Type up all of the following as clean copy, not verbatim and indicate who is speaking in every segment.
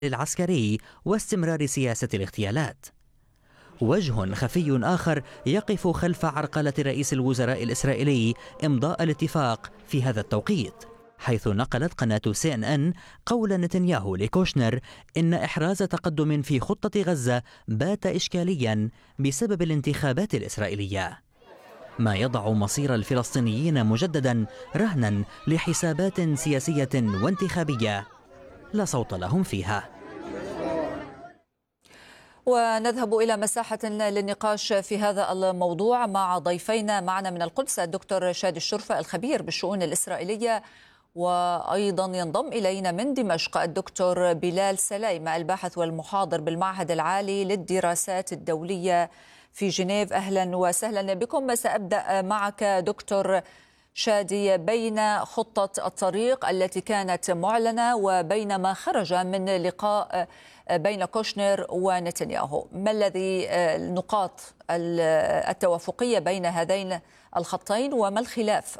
Speaker 1: العسكري واستمرار سياسة الاغتيالات. وجه خفي آخر يقف خلف عرقلة رئيس الوزراء الإسرائيلي إمضاء الاتفاق في هذا التوقيت، حيث نقلت قناة CNN قول نتنياهو لكوشنر إن إحراز تقدم في خطة غزة بات إشكاليا بسبب الانتخابات الإسرائيلية، ما يضع مصير الفلسطينيين مجددا رهنا لحسابات سياسية وانتخابية لا صوت لهم فيها.
Speaker 2: ونذهب إلى مساحة للنقاش في هذا الموضوع مع ضيفينا معنا من القدس الدكتور شادي الشرفة الخبير بالشؤون الإسرائيلية، وأيضا ينضم إلينا من دمشق الدكتور بلال سلايمة الباحث والمحاضر بالمعهد العالي للدراسات الدولية في جنيف. أهلا وسهلا بكم. سأبدأ معك دكتور شادي، بين خطة الطريق التي كانت معلنة وبين ما خرج من لقاء بين كوشنر ونتنياهو، ما الذي النقاط التوافقية بين هذين الخطين وما الخلاف؟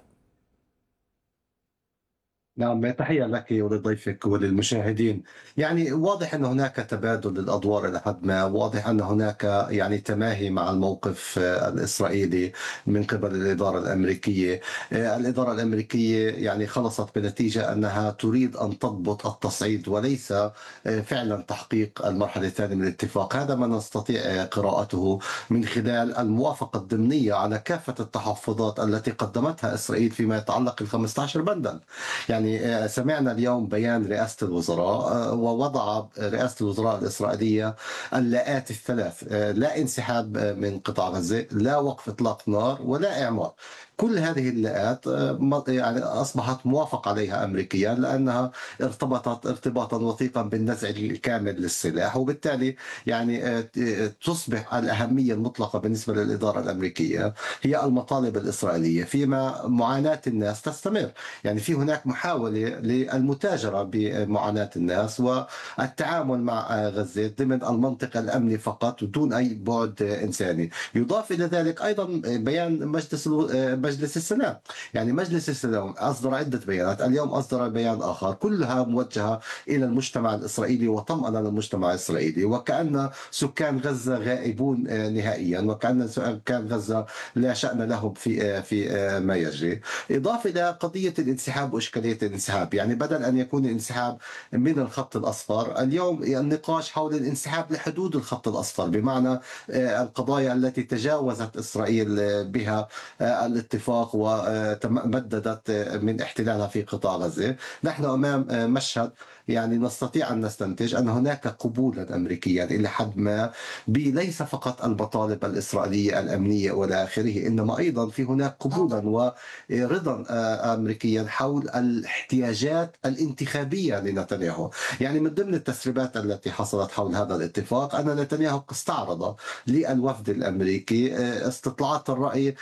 Speaker 3: نعم، تحية لك ولضيفك وللمشاهدين. يعني واضح أن هناك تبادل للأدوار إلى حد ما، واضح أن هناك يعني تماهي مع الموقف الإسرائيلي من قبل الإدارة الأمريكية. الإدارة الأمريكية يعني خلصت بنتيجة أنها تريد أن تضبط التصعيد وليس فعلا تحقيق المرحلة الثانية من الاتفاق. هذا ما نستطيع قراءته من خلال الموافقة الضمنية على كافة التحفظات التي قدمتها إسرائيل فيما يتعلق 15 بندا. يعني سمعنا اليوم بيان رئاسة الوزراء، ووضع رئاسة الوزراء الإسرائيلية اللاءات الثلاث: لا انسحاب من قطاع غزة، لا وقف إطلاق نار، ولا إعمار. كل هذه اللاءات يعني أصبحت موافق عليها أمريكيا لأنها ارتبطت ارتباطا وثيقا بالنزع الكامل للسلاح، وبالتالي يعني تصبح الأهمية المطلقة بالنسبة للإدارة الأمريكية هي المطالب الإسرائيلية، فيما معاناة الناس تستمر. يعني في هناك محاولة للمتاجرة بمعاناة الناس والتعامل مع غزة ضمن المنطق الأمني فقط دون أي بعد إنساني. يضاف إلى ذلك أيضا بيان مجلس السلام. يعني مجلس السلام أصدر عدة بيانات، اليوم أصدر بيان آخر كلها موجهة إلى المجتمع الإسرائيلي وطمأن المجتمع الإسرائيلي، وكأن سكان غزة غائبون نهائيا، وكأن سكان غزة لا شأن لهم في ما يجري. إضافة إلى قضية الانسحاب وإشكالية الانسحاب، يعني بدل أن يكون الانسحاب من الخط الأصفر، اليوم النقاش حول الانسحاب لحدود الخط الأصفر، بمعنى القضايا التي تجاوزت إسرائيل بها الاتفاق وتمددت من احتلالها في قطاع غزة. نحن أمام مشهد يعني نستطيع أن نستنتج أن هناك قبولا أمريكيا إلى حد ما ليس فقط المطالب الإسرائيلية الأمنية ولا آخره، إنما أيضا في هناك قبولا ورضا أمريكيا حول الاحتياجات الانتخابية لنتنياهو. يعني من ضمن التسريبات التي حصلت حول هذا الاتفاق أن نتنياهو استعرض للوفد الأمريكي استطلاعات الرأي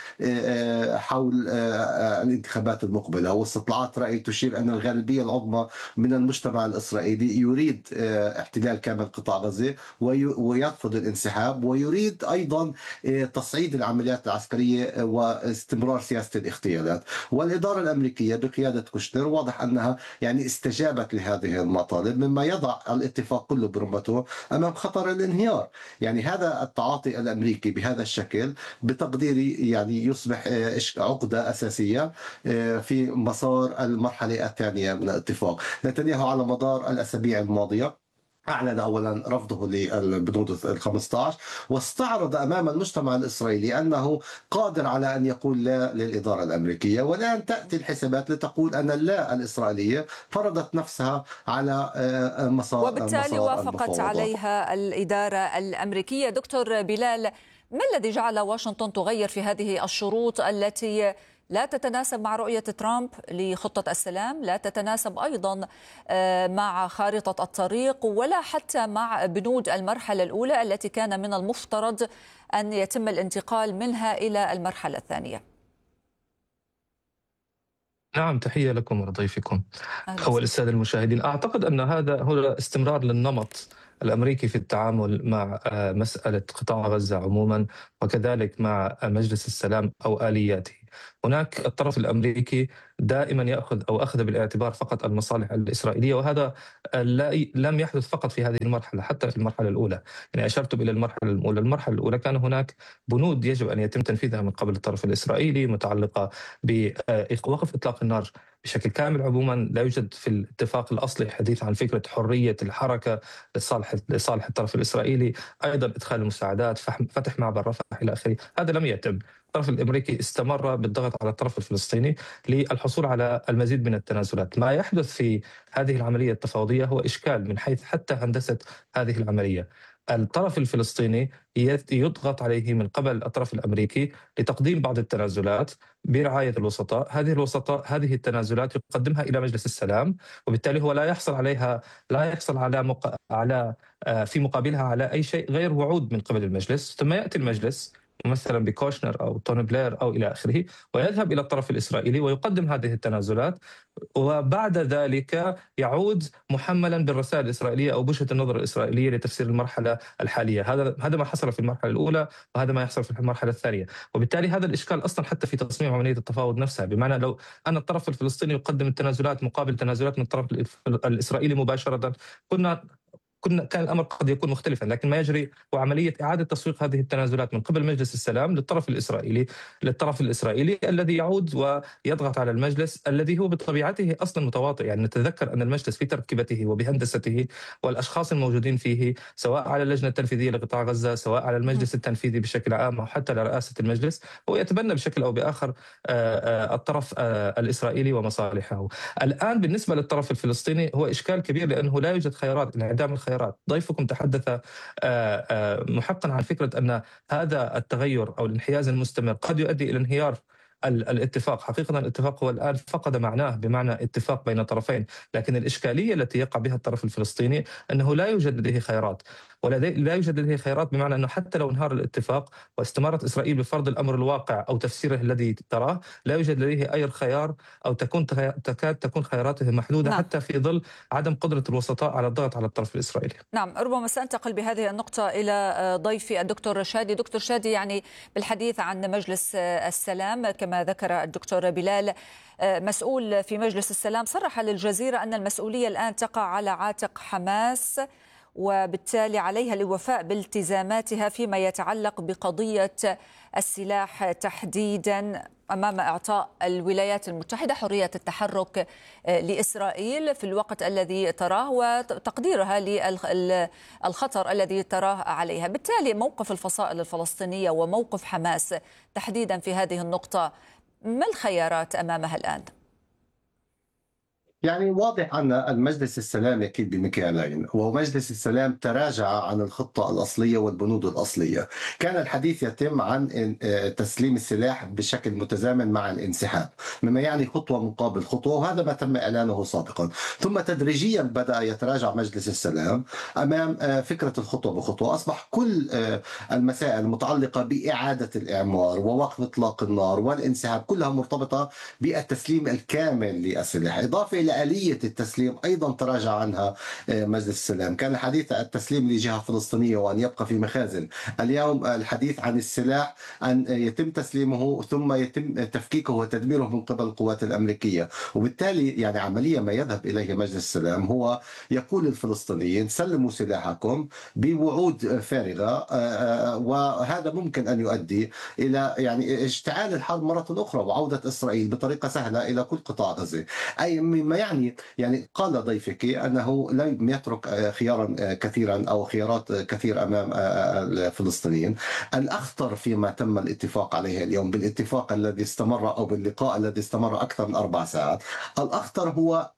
Speaker 3: حول الانتخابات المقبلة، واستطلاعات رأي تشير أن الغالبية العظمى من المجتمع الإسرائيلي يريد احتلال كامل قطاع غزة ويرفض الانسحاب، ويريد أيضا تصعيد العمليات العسكرية واستمرار سياسة الاغتيالات. والإدارة الأمريكية بقيادة كوشنر واضح أنها يعني استجابت لهذه المطالب، مما يضع الاتفاق كله برمته أمام خطر الانهيار. يعني هذا التعاطي الأمريكي بهذا الشكل بتقديري يعني يصبح عقدة أساسية في مسار المرحلة الثانية من الاتفاق. نتنياهو على مدار الأسابيع الماضية أعلن أولا رفضه للبنود 15، واستعرض أمام المجتمع الإسرائيلي أنه قادر على أن يقول لا للإدارة الأمريكية. والآن تأتي الحسابات لتقول أن اللا الإسرائيلية فرضت نفسها على
Speaker 2: وبالتالي وافقت عليها الإدارة الأمريكية. دكتور بلال، ما الذي جعل واشنطن تغير في هذه الشروط التي لا تتناسب مع رؤية ترامب لخطة السلام، لا تتناسب أيضا مع خارطة الطريق، ولا حتى مع بنود المرحلة الأولى التي كان من المفترض أن يتم الانتقال منها إلى المرحلة الثانية؟
Speaker 4: نعم، تحية لكم ولضيفكم. أول السادة المشاهدين، أعتقد أن هذا هو استمرار للنمط الأمريكي في التعامل مع مسألة قطاع غزة عموما، وكذلك مع مجلس السلام أو آلياته. هناك الطرف الأمريكي دائما يأخذ أو أخذ بالاعتبار فقط المصالح الإسرائيلية، وهذا لم يحدث فقط في هذه المرحلة، حتى في المرحلة الأولى. يعني أشرت إلى المرحلة الأولى كان هناك بنود يجب أن يتم تنفيذها من قبل الطرف الإسرائيلي متعلقة بوقف إطلاق النار بشكل كامل. عموما لا يوجد في الاتفاق الأصلي حديث عن فكرة حرية الحركة لصالح الطرف الإسرائيلي، أيضا إدخال المساعدات، فتح معبر رفح إلى آخره. هذا لم يتم. الطرف الأمريكي استمر بالضغط على الطرف الفلسطيني للحصول على المزيد من التنازلات. ما يحدث في هذه العملية التفاوضية هو إشكال من حيث حتى هندسة هذه العملية. الطرف الفلسطيني يضغط عليه من قبل الطرف الأمريكي لتقديم بعض التنازلات برعاية الوسطاء. هذه التنازلات يقدمها إلى مجلس السلام، وبالتالي هو لا يحصل على في مقابلها على أي شيء غير وعود من قبل المجلس. ثم يأتي المجلس مثلا بكوشنر أو توني بلير أو إلى آخره، ويذهب إلى الطرف الإسرائيلي ويقدم هذه التنازلات، وبعد ذلك يعود محملا بالرسائل الإسرائيلية أو بوجهة النظر الإسرائيلية لتفسير المرحلة الحالية. هذا ما حصل في المرحلة الأولى، وهذا ما يحصل في المرحلة الثانية. وبالتالي هذا الإشكال أصلا حتى في تصميم عملية التفاوض نفسها، بمعنى لو أن الطرف الفلسطيني يقدم التنازلات مقابل تنازلات من الطرف الإسرائيلي مباشرة، كان الأمر قد يكون مختلفا. لكن ما يجري هو عملية إعادة تسويق هذه التنازلات من قبل مجلس السلام للطرف الإسرائيلي الذي يعود ويضغط على المجلس الذي هو بطبيعته أصلا متواطئ. يعني نتذكر أن المجلس في تركيبته وبهندسته والأشخاص الموجودين فيه، سواء على اللجنة التنفيذية لقطاع غزة، سواء على المجلس التنفيذي بشكل عام، أو حتى لرئاسة المجلس، هو يتبنى بشكل أو بآخر الطرف الإسرائيلي ومصالحه. الآن بالنسبة للطرف الفلسطيني هو إشكال كبير، لأنه لا يوجد خيارات، انعدام الخيارات. ضيفكم تحدث محقا عن فكرة أن هذا التغير أو الانحياز المستمر قد يؤدي إلى انهيار الاتفاق. حقيقة الاتفاق هو الآن فقد معناه بمعنى اتفاق بين طرفين، لكن الإشكالية التي يقع بها الطرف الفلسطيني أنه لا يوجد لديه خيارات، لا يوجد لديه خيارات بمعنى أنه حتى لو انهار الاتفاق واستمرت إسرائيل بفرض الأمر الواقع أو تفسيره الذي تراه، لا يوجد لديه أي خيار، أو تكاد تكون خياراته محدودة. نعم. حتى في ظل عدم قدرة الوسطاء على الضغط على الطرف الإسرائيلي.
Speaker 2: نعم، ربما سأنتقل بهذه النقطة إلى ضيفي الدكتور شادي. دكتور شادي، يعني بالحديث عن مجلس السلام كما ذكر الدكتور بلال، مسؤول في مجلس السلام صرح للجزيرة أن المسؤولية الآن تقع على عاتق حماس، وبالتالي عليها الوفاء بالتزاماتها فيما يتعلق بقضية السلاح تحديدا، أمام إعطاء الولايات المتحدة حرية التحرك لإسرائيل في الوقت الذي تراه وتقديرها للخطر الذي تراه عليها. بالتالي موقف الفصائل الفلسطينية وموقف حماس تحديدا في هذه النقطة، ما الخيارات أمامها الآن؟
Speaker 3: يعني واضح أن المجلس السلام أكيد بمكيالين، ومجلس السلام تراجع عن الخطة الأصلية والبنود الأصلية. كان الحديث يتم عن تسليم السلاح بشكل متزامن مع الانسحاب، مما يعني خطوة مقابل خطوة، وهذا ما تم إعلانه سابقا. ثم تدريجيا بدأ يتراجع مجلس السلام أمام فكرة الخطوة بخطوة. أصبح كل المسائل المتعلقة بإعادة الإعمار ووقف إطلاق النار والانسحاب كلها مرتبطة بالتسليم الكامل للسلاح، إضافة إلى آلية التسليم أيضا تراجع عنها مجلس السلام. كان الحديث عن التسليم لجهة فلسطينية وأن يبقى في مخازن، اليوم الحديث عن السلاح أن يتم تسليمه ثم يتم تفكيكه وتدميره من قبل القوات الأمريكية. وبالتالي يعني عمليا ما يذهب إليه مجلس السلام هو يقول للفلسطينيين سلموا سلاحكم بوعود فارغة، وهذا ممكن أن يؤدي إلى يعني اشتعال الحرب مرة أخرى وعودة إسرائيل بطريقة سهلة إلى كل قطاع غزة. أي مما يعني قال ضيفك أنه لم يترك خيارا كثيرا أو خيارات كثير أمام الفلسطينيين. الأخطر فيما تم الاتفاق عليه اليوم، بالاتفاق الذي استمر أو باللقاء الذي استمر أكثر من 4 ساعات، الأخطر هو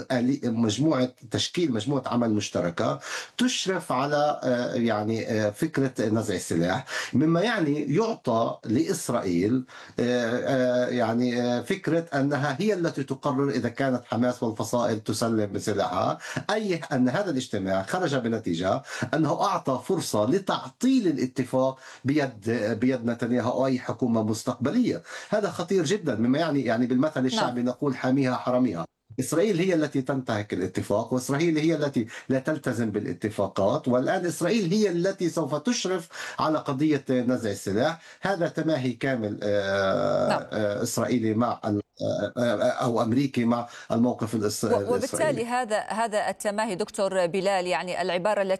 Speaker 3: تشكيل مجموعة عمل مشتركة تشرف على يعني فكرة نزع السلاح، مما يعني يعطى لإسرائيل يعني فكرة أنها هي التي تقرر إذا كانت حماس والفصائل تسلم بسلاحها. أي أن هذا الاجتماع خرج بنتيجة أنه أعطى فرصة لتعطيل الاتفاق بيد نتنياهو أو أي حكومة مستقبلية. هذا خطير جدا، مما يعني بالمثل الشعبي نقول حاميها حراميها. إسرائيل هي التي تنتهك الاتفاق، وإسرائيل هي التي لا تلتزم بالاتفاقات، والآن إسرائيل هي التي سوف تشرف على قضية نزع السلاح. هذا تماهي كامل
Speaker 2: نعم.
Speaker 3: إسرائيلي مع أو أمريكي مع الموقف
Speaker 2: وبالتالي
Speaker 3: الإسرائيلي.
Speaker 2: هذا التماهي دكتور بلال، يعني العبارة التي